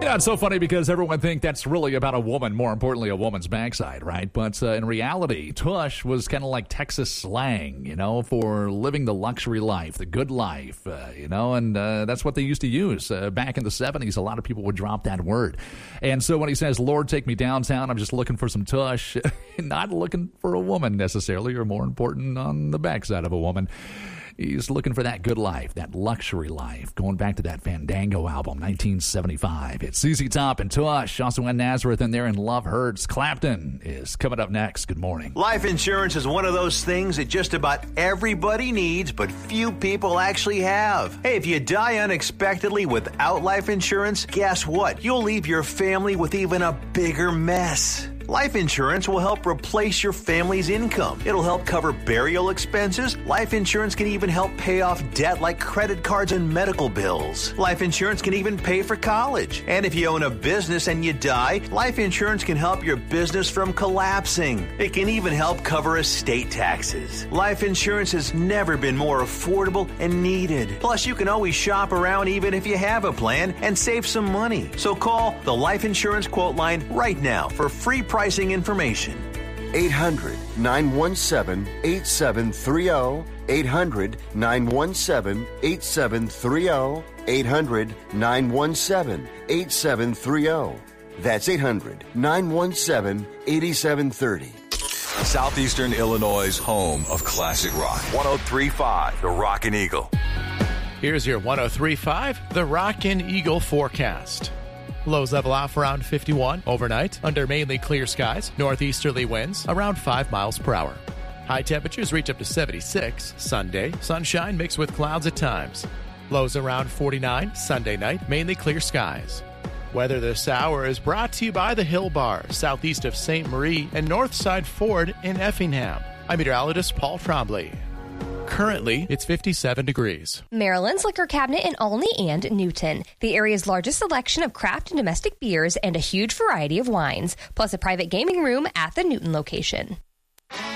Yeah, it's so funny because everyone thinks that's really about a woman, more importantly, a woman's backside, right? But in reality, tush was kind of like Texas slang, for living the luxury life, the good life, and that's what they used to use. Back in the 70s, a lot of people would drop that word. And so when he says, Lord, take me downtown, I'm just looking for some tush, not looking for a woman necessarily, or more important, on the backside of a woman. He's looking for that good life, that luxury life, going back to that Fandango album, 1975. It's ZZ Top and Tush, also in Nazareth in there, and Love Hurts. Clapton is coming up next. Good morning. Life insurance is one of those things that just about everybody needs, but few people actually have. Hey, if you die unexpectedly without life insurance, guess what? You'll leave your family with even a bigger mess. Life insurance will help replace your family's income. It'll help cover burial expenses. Life insurance can even help pay off debt like credit cards and medical bills. Life insurance can even pay for college. And if you own a business and you die, life insurance can help your business from collapsing. It can even help cover estate taxes. Life insurance has never been more affordable and needed. Plus, you can always shop around even if you have a plan and save some money. So call the Life Insurance Quote Line right now for free pricing information. 800-917-8730. 800-917-8730. 800-917-8730. That's 800-917-8730. Southeastern Illinois' home of classic rock. 103.5 The Rockin' Eagle. Here's your 103.5 The Rockin' Eagle forecast. Lows level off around 51 overnight under mainly clear skies. Northeasterly winds around 5 miles per hour. High temperatures reach up to 76 Sunday. Sunshine mixed with clouds at times. Lows around 49 Sunday night. Mainly clear skies. Weather this hour is brought to you by the Hill Bar, southeast of St. Marie and Northside Ford in Effingham. I'm meteorologist Paul Trombley. Currently, it's 57 degrees. Maryland's liquor cabinet in Olney and Newton. The area's largest selection of craft and domestic beers and a huge variety of wines, plus a private gaming room at the Newton location.